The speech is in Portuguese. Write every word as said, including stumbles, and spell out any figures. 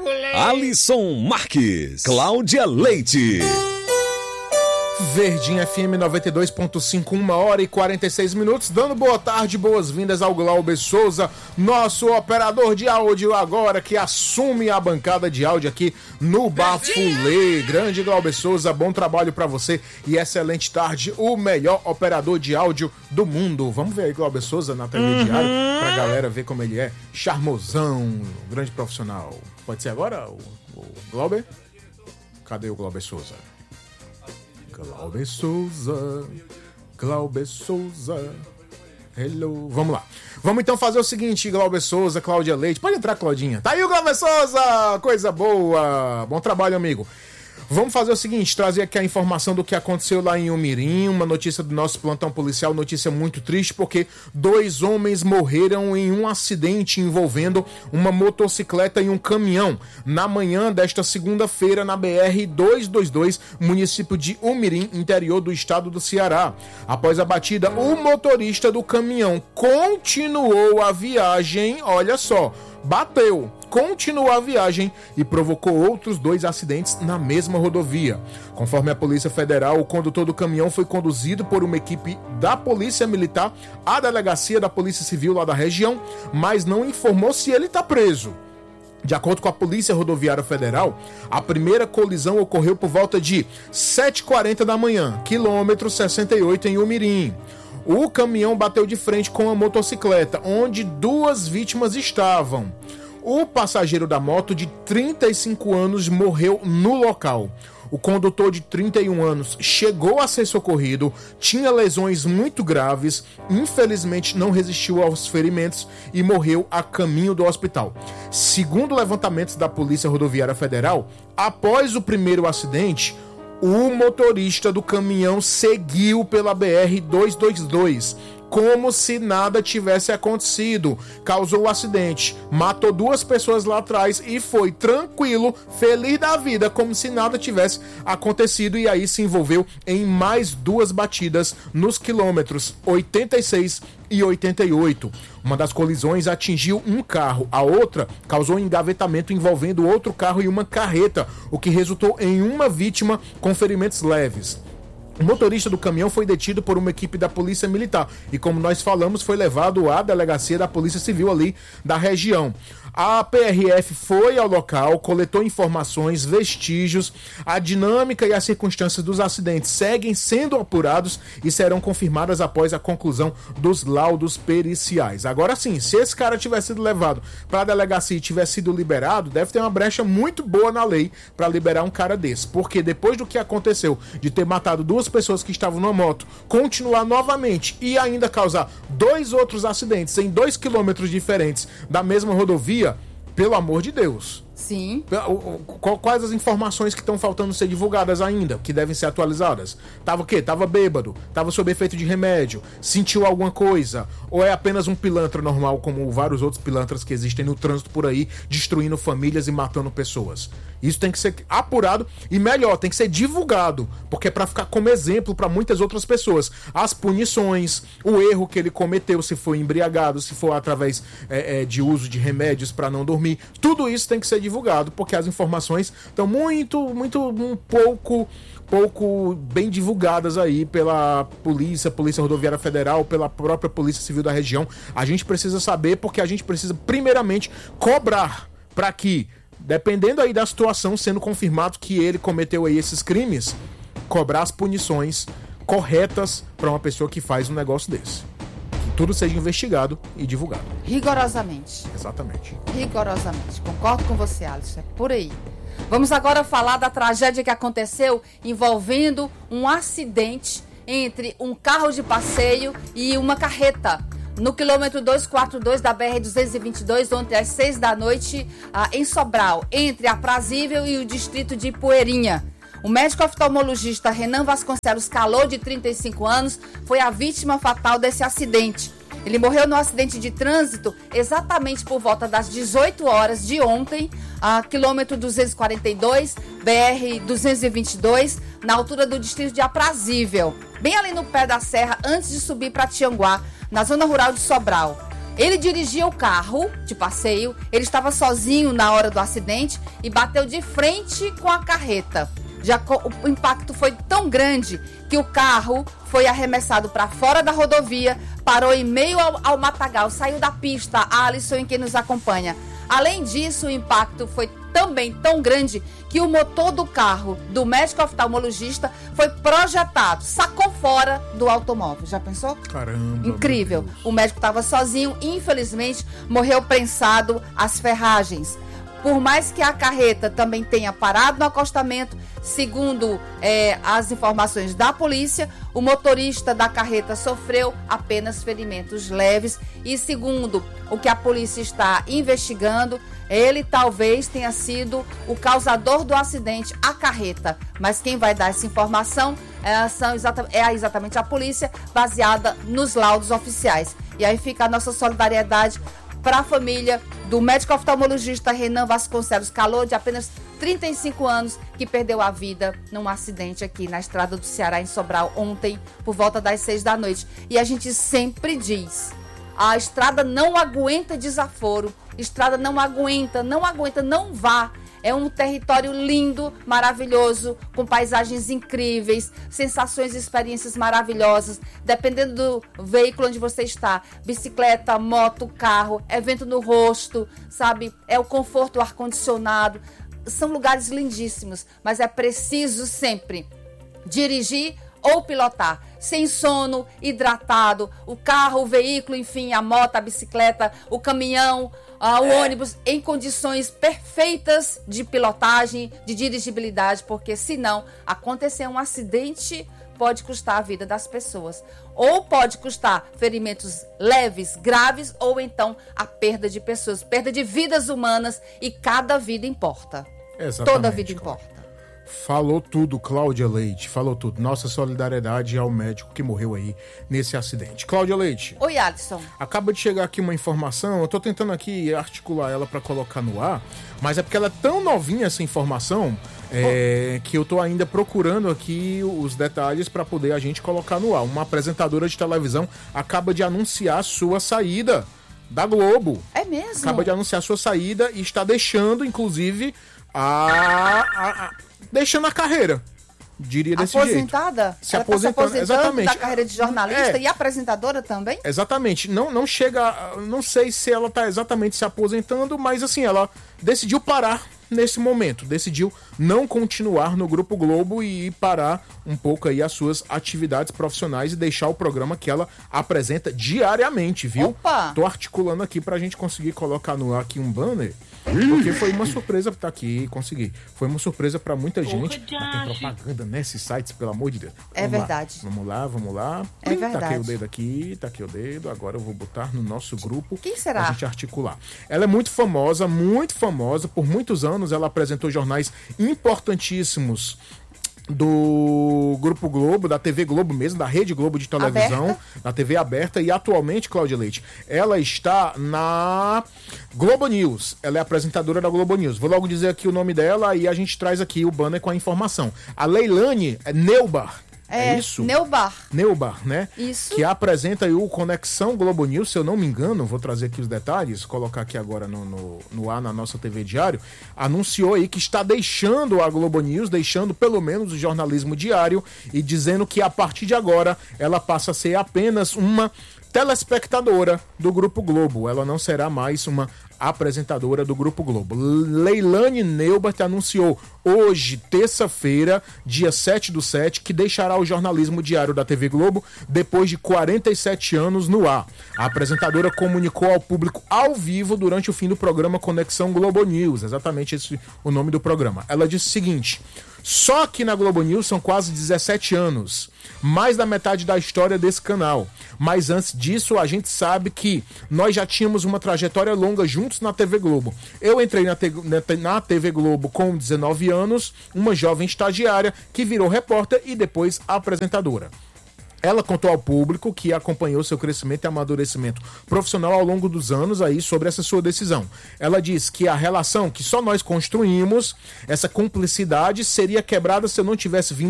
Leite. Alisson Marques, Cláudia Leite. Verdinha F M noventa e dois ponto cinco, uma hora e quarenta e seis minutos, dando boa tarde, boas-vindas ao Glauber Souza, nosso operador de áudio agora, que assume a bancada de áudio aqui no Bafulê. Grande Glauber Souza, bom trabalho pra você e excelente tarde, o melhor operador de áudio do mundo. Vamos ver aí Glauber Souza na T V uhum. Diário, pra galera ver como ele é, charmosão, grande profissional. Pode ser agora, o, o Glauber? Cadê o Glauber Souza? Glauber Souza, Glauber Souza, hello. Vamos lá. Vamos então fazer o seguinte, Glauber Souza, Cláudia Leite. Pode entrar, Claudinha. Tá aí o Glauber Souza, coisa boa. Bom trabalho, amigo. Vamos fazer o seguinte, trazer aqui a informação do que aconteceu lá em Umirim, uma notícia do nosso plantão policial, notícia muito triste, porque dois homens morreram em um acidente envolvendo uma motocicleta e um caminhão, na manhã desta segunda-feira, na B R duzentos e vinte e dois, município de Umirim, interior do estado do Ceará. Após a batida, o motorista do caminhão continuou a viagem, olha só, bateu, continuou a viagem e provocou outros dois acidentes na mesma rodovia. Conforme a Polícia Federal, o condutor do caminhão foi conduzido por uma equipe da Polícia Militar à delegacia da Polícia Civil lá da região, mas não informou se ele está preso. De acordo com a Polícia Rodoviária Federal, a primeira colisão ocorreu por volta de sete e quarenta da manhã, quilômetro sessenta e oito em Umirim. O caminhão bateu de frente com a motocicleta, onde duas vítimas estavam. O passageiro da moto, de trinta e cinco anos, morreu no local. O condutor, de trinta e um anos, chegou a ser socorrido, tinha lesões muito graves, infelizmente não resistiu aos ferimentos e morreu a caminho do hospital. Segundo levantamentos da Polícia Rodoviária Federal, após o primeiro acidente, o motorista do caminhão seguiu pela B R duzentos e vinte e dois, como se nada tivesse acontecido. Causou o acidente, matou duas pessoas lá atrás e foi tranquilo, feliz da vida, como se nada tivesse acontecido. E aí se envolveu em mais duas batidas nos quilômetros oitenta e seis e oitenta e oito. Uma das colisões atingiu um carro, a outra causou um engavetamento envolvendo outro carro e uma carreta, o que resultou em uma vítima com ferimentos leves. O motorista do caminhão foi detido por uma equipe da Polícia Militar e, como nós falamos, foi levado à delegacia da Polícia Civil ali da região. A P R F foi ao local, coletou informações, vestígios, a dinâmica e as circunstâncias dos acidentes seguem sendo apurados e serão confirmadas após a conclusão dos laudos periciais. Agora sim, se esse cara tivesse sido levado para a delegacia e tivesse sido liberado, deve ter uma brecha muito boa na lei para liberar um cara desse, porque depois do que aconteceu de ter matado duas pessoas que estavam numa moto, continuar novamente e ainda causar dois outros acidentes em dois quilômetros diferentes da mesma rodovia, pelo amor de Deus. Sim. Quais as informações que estão faltando ser divulgadas ainda, que devem ser atualizadas? Tava o quê? Tava bêbado? Tava sob efeito de remédio? Sentiu alguma coisa? Ou é apenas um pilantra normal, como vários outros pilantras que existem no trânsito por aí, destruindo famílias e matando pessoas? Isso tem que ser apurado e, melhor, tem que ser divulgado, porque é para ficar como exemplo para muitas outras pessoas. As punições, o erro que ele cometeu, se foi embriagado, se for através é, é, de uso de remédios para não dormir, tudo isso tem que ser divulgado, porque as informações estão muito, muito, um pouco, pouco bem divulgadas aí pela polícia, Polícia Rodoviária Federal, pela própria Polícia Civil da região. A gente precisa saber, porque a gente precisa primeiramente cobrar para que, dependendo aí da situação, sendo confirmado que ele cometeu aí esses crimes, cobrar as punições corretas para uma pessoa que faz um negócio desse. Tudo seja investigado e divulgado. Rigorosamente. Exatamente. Rigorosamente. Concordo com você, Alisson. É por aí. Vamos agora falar da tragédia que aconteceu envolvendo um acidente entre um carro de passeio e uma carreta no quilômetro duzentos e quarenta e dois da B R duzentos e vinte e dois, ontem às seis da noite, ah, em Sobral, entre Aprazível e o distrito de Poeirinha. O médico oftalmologista Renan Vasconcelos Calô, de trinta e cinco anos, foi a vítima fatal desse acidente. Ele morreu no acidente de trânsito exatamente por volta das dezoito horas de ontem, a quilômetro duzentos e quarenta e dois, B R duzentos e vinte e dois, na altura do distrito de Aprazível, bem ali no pé da serra, antes de subir para Tianguá, na zona rural de Sobral. Ele dirigia o carro de passeio, ele estava sozinho na hora do acidente e bateu de frente com a carreta. Já o impacto foi tão grande que o carro foi arremessado para fora da rodovia, parou em meio ao, ao matagal, saiu da pista. Alisson, em quem nos acompanha. Além disso, o impacto foi também tão grande que o motor do carro do médico oftalmologista foi projetado, sacou fora do automóvel. Já pensou? Caramba. Incrível. O médico estava sozinho e, infelizmente, morreu prensado às ferragens. Por mais que a carreta também tenha parado no acostamento, segundo é, as informações da polícia, o motorista da carreta sofreu apenas ferimentos leves e, segundo o que a polícia está investigando, ele talvez tenha sido o causador do acidente, a carreta. Mas quem vai dar essa informação é, são exata, é exatamente a polícia, baseada nos laudos oficiais. E aí fica a nossa solidariedade para a família do médico oftalmologista Renan Vasconcelos Calor, de apenas trinta e cinco anos, que perdeu a vida num acidente aqui na estrada do Ceará, em Sobral, ontem, por volta das seis da noite. E a gente sempre diz, a estrada não aguenta desaforo, estrada não aguenta, não aguenta, não vá. É um território lindo, maravilhoso, com paisagens incríveis, sensações e experiências maravilhosas, dependendo do veículo onde você está. Bicicleta, moto, carro, é vento no rosto, sabe? É o conforto, o ar-condicionado. São lugares lindíssimos, mas é preciso sempre dirigir ou pilotar, sem sono, hidratado, o carro, o veículo, enfim, a moto, a bicicleta, o caminhão, uh, o ônibus, em condições perfeitas de pilotagem, de dirigibilidade, porque senão acontecer um acidente pode custar a vida das pessoas. Ou pode custar ferimentos leves, graves, ou então a perda de pessoas, perda de vidas humanas, e cada vida importa. Exatamente. Toda vida importa. Falou tudo, Cláudia Leite, falou tudo. Nossa solidariedade ao médico que morreu aí nesse acidente. Cláudia Leite. Oi, Alisson. Acaba de chegar aqui uma informação, eu tô tentando aqui articular ela pra colocar no ar, mas é porque ela é tão novinha essa informação, é, que eu tô ainda procurando aqui os detalhes pra poder a gente colocar no ar. Uma apresentadora de televisão acaba de anunciar sua saída da Globo. É mesmo? Acaba de anunciar sua saída e está deixando, inclusive, a... a, a deixando a carreira, diria desse aposentada? jeito. Se Ela aposentando, tá se aposentando exatamente. da carreira de jornalista é, e apresentadora também? Exatamente. Não, não chega, não sei se ela tá exatamente se aposentando, mas assim, ela decidiu parar nesse momento, decidiu não continuar no Grupo Globo e parar um pouco aí as suas atividades profissionais e deixar o programa que ela apresenta diariamente, viu? Opa! Tô articulando aqui pra gente conseguir colocar no ar aqui um banner, porque foi uma surpresa, tá aqui, consegui. Foi uma surpresa pra muita gente. Mas tem propaganda nesses sites, pelo amor de Deus. É vamos verdade. Lá. Vamos lá, vamos lá. É Ih, verdade. Taquei o dedo aqui, taquei o dedo. Agora eu vou botar no nosso grupo. Quem será? Pra gente articular. Ela é muito famosa, muito famosa. Por muitos anos ela apresentou jornais importantíssimos do Grupo Globo, da T V Globo mesmo, da Rede Globo de televisão, aberta? Da T V aberta, e atualmente, Cláudia Leite, ela está na Globo News. Ela é apresentadora da Globo News. Vou logo dizer aqui o nome dela e a gente traz aqui o banner com a informação. A Leilane Neubar. É, é isso? Neubar. Neubar, né? Isso. Que apresenta aí o Conexão Globo News, se eu não me engano, vou trazer aqui os detalhes, colocar aqui agora no, no, no ar na nossa T V Diário, anunciou aí que está deixando a Globo News, deixando pelo menos o jornalismo diário e dizendo que a partir de agora ela passa a ser apenas uma telespectadora do Grupo Globo. Ela não será mais uma apresentadora do Grupo Globo. Leilane Neubert anunciou hoje, terça-feira, dia sete do sete, que deixará o jornalismo diário da T V Globo depois de quarenta e sete anos no ar. A apresentadora comunicou ao público ao vivo durante o fim do programa Conexão Globo News, exatamente esse o nome do programa. Ela disse o seguinte: só aqui na Globo News são quase dezessete anos, mais da metade da história desse canal. Mas antes disso, a gente sabe que nós já tínhamos uma trajetória longa juntos na T V Globo. Eu entrei na, te- na T V Globo com dezenove anos, uma jovem estagiária que virou repórter e depois apresentadora. Ela contou ao público que acompanhou seu crescimento e amadurecimento profissional ao longo dos anos aí sobre essa sua decisão. Ela diz que a relação que só nós construímos, essa cumplicidade, seria quebrada se eu não tivesse vindo